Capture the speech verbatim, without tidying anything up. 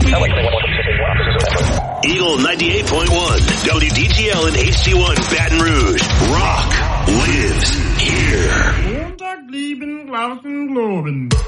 Eagle ninety-eight point one, W D T L in H D one, Baton Rouge. Rock lives here.